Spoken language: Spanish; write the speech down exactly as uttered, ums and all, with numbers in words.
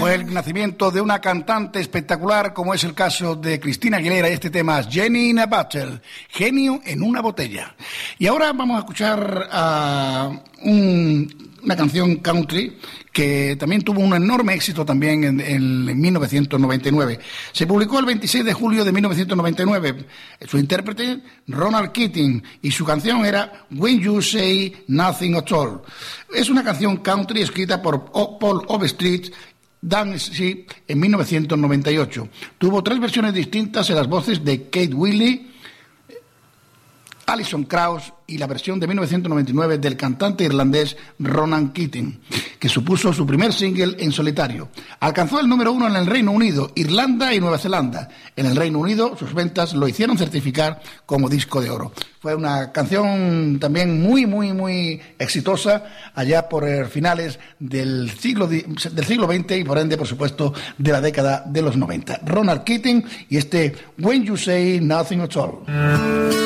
Fue el nacimiento de una cantante espectacular, como es el caso de Cristina Aguilera. Este tema es Jenny in a Bottle, genio en una botella. Y ahora vamos a escuchar a un, una canción country que también tuvo un enorme éxito también en, en, en mil novecientos noventa y nueve. Se publicó el veintiséis de julio de mil novecientos noventa y nueve. Su intérprete, Ronan Keating, y su canción era When You Say Nothing at All. Es una canción country escrita por Paul Overstreet, Dan Ship, en mil novecientos noventa y ocho. Tuvo tres versiones distintas en las voces de Kate Wiley, Alison Krauss y la versión de mil novecientos noventa y nueve del cantante irlandés Ronan Keating, que supuso su primer single en solitario. Alcanzó el número uno en el Reino Unido, Irlanda y Nueva Zelanda. En el Reino Unido sus ventas lo hicieron certificar como disco de oro. Fue una canción también muy, muy, muy exitosa allá por finales del siglo, del siglo veinte y por ende, por supuesto, de la década de los noventa. Ronan Keating y este When You Say Nothing at All.